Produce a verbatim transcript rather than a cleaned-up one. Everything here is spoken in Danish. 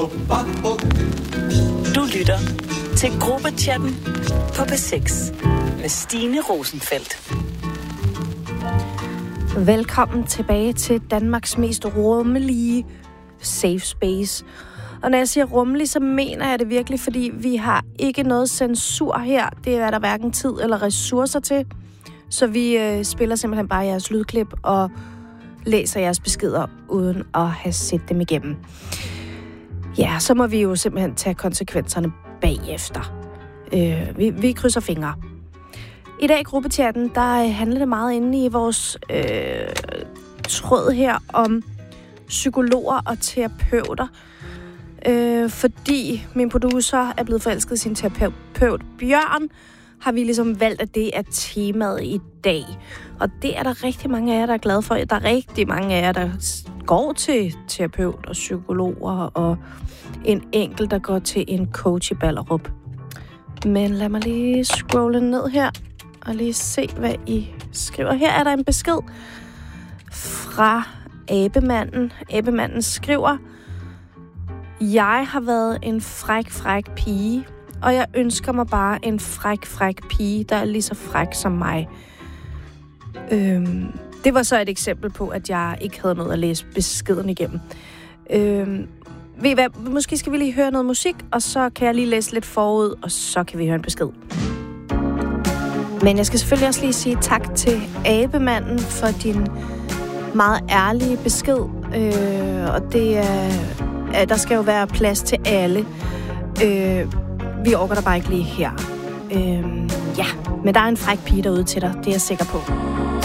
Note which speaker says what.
Speaker 1: Du lytter til Gruppechatten på P seks med Stine Rosenfeldt.
Speaker 2: Velkommen tilbage til Danmarks mest rummelige safe space. Og når jeg siger rummelig, så mener jeg det virkelig, fordi vi har ikke noget censur her. Det er der hverken tid eller ressourcer til. Så vi øh, spiller simpelthen bare jeres lydklip og læser jeres beskeder uden at have set dem igennem. Ja, så må vi jo simpelthen tage konsekvenserne bagefter. Øh, vi, vi krydser fingre. I dag i gruppechatten, der handler det meget inde i vores øh, tråd her om psykologer og terapeuter. Øh, fordi min producer er blevet forelsket i sin terapeut Bjørn, har vi ligesom valgt, at det er temaet i dag. Og det er der rigtig mange af jer, der er glade for. Der er rigtig mange af jer, der går til terapeut og psykologer, og en enkelt, der går til en coach i Ballerup. Men lad mig lige scrolle ned her og lige se, hvad I skriver. Her er der en besked fra Abemanden. Abemanden skriver: Jeg har været en fræk, fræk pige, og jeg ønsker mig bare en fræk, fræk pige, der er lige så fræk som mig. Øhm, det var så et eksempel på, at jeg ikke havde noget at læse beskeden igennem. Øhm, ved I hvad? Måske skal vi lige høre noget musik, og så kan jeg lige læse lidt forud, og så kan vi høre en besked. Men jeg skal selvfølgelig også lige sige tak til Abemanden for din meget ærlige besked. Øh, og det er, der skal jo være plads til alle. Øh, vi orker der bare ikke lige her. Øh, ja, men der er en fræk pige derude til dig, det er jeg sikker på.